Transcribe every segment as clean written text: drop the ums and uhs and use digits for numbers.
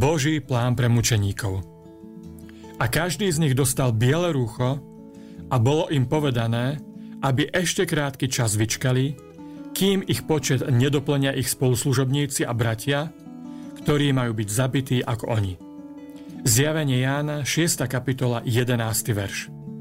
Boží plán pre mučeníkov. A každý z nich dostal biele rúcho a bolo im povedané, aby ešte krátky čas vyčkali, kým ich počet nedoplnia ich spoluslužobníci a bratia, ktorí majú byť zabití ako oni. Zjavenie Jána, 6. kapitola, 11. verš.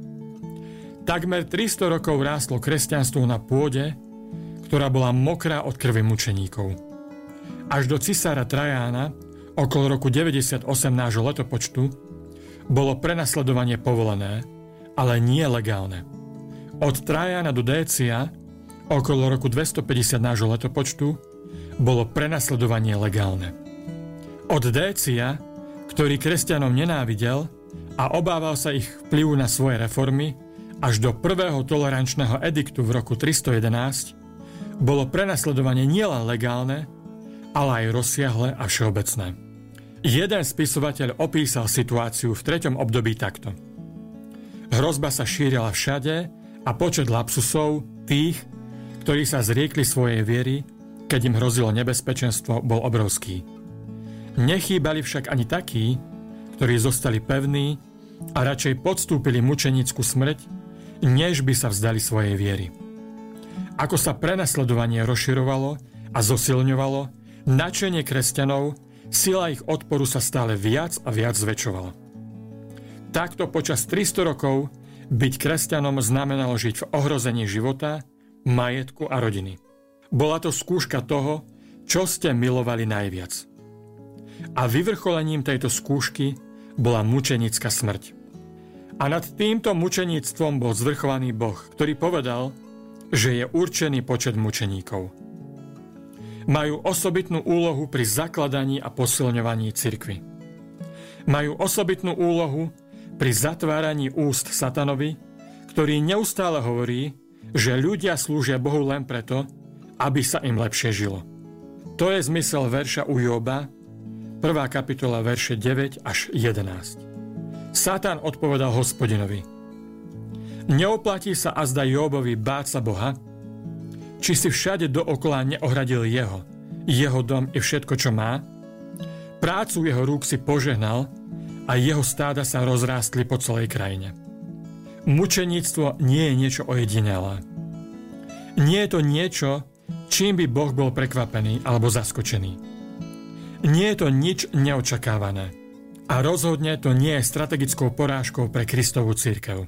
Takmer 300 rokov rástlo kresťanstvo na pôde, ktorá bola mokrá od krvi mučeníkov. Až do cisára Trajána, okolo roku 98 nášho letopočtu, bolo prenasledovanie povolené, ale nie legálne. Od Trajána do Décia, okolo roku 250 nášho letopočtu, bolo prenasledovanie legálne. Od Décia, ktorý kresťanom nenávidel a obával sa ich vplyvu na svoje reformy, až do prvého tolerančného ediktu v roku 311 bolo prenasledovanie nielen legálne, ale aj rozsiahle a všeobecné. Jeden spisovateľ opísal situáciu v 3. období takto. Hrozba sa šírila všade a počet lapsusov, tých, ktorí sa zriekli svojej viery, keď im hrozilo nebezpečenstvo, bol obrovský. Nechýbali však ani takí, ktorí zostali pevní a radšej podstúpili mučenickú smrť, než by sa vzdali svojej viery. Ako sa prenasledovanie rozširovalo a zosilňovalo, nadšenie kresťanov, sila ich odporu sa stále viac a viac zväčšovala. Takto počas 300 rokov byť kresťanom znamenalo žiť v ohrození života, majetku a rodiny. Bola to skúška toho, čo ste milovali najviac. A vyvrcholením tejto skúšky bola mučenická smrť. A nad týmto mučeníctvom bol zvrchovaný Boh, ktorý povedal, že je určený počet mučeníkov. Majú osobitnú úlohu pri zakladaní a posilňovaní cirkvi. Majú osobitnú úlohu pri zatváraní úst satanovi, ktorý neustále hovorí, že ľudia slúžia Bohu len preto, aby sa im lepšie žilo. To je zmysel verša u Jóba, 1. kapitola, verše 9 až 11. Satan odpovedal Hospodinovi: Neoplatí sa azda Jóbovi báť sa Boha? Či si všade dookola neohradil jeho dom i všetko, čo má? Prácu jeho rúk si požehnal a jeho stáda sa rozrástli po celej krajine. Mučeníctvo nie je niečo ojedinelé. Nie je to niečo, čím by Boh bol prekvapený alebo zaskočený. Nie je to nič neočakávané. A rozhodne to nie je strategickou porážkou pre Kristovú cirkev.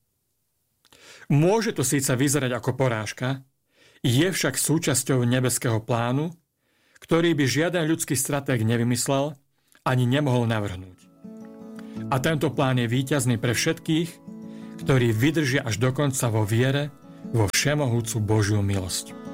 Môže to síce vyzerať ako porážka, je však súčasťou nebeského plánu, ktorý by žiaden ľudský stratég nevymyslel ani nemohol navrhnúť. A tento plán je víťazný pre všetkých, ktorí vydržia až do konca vo viere vo všemohúcu Božiu milosť.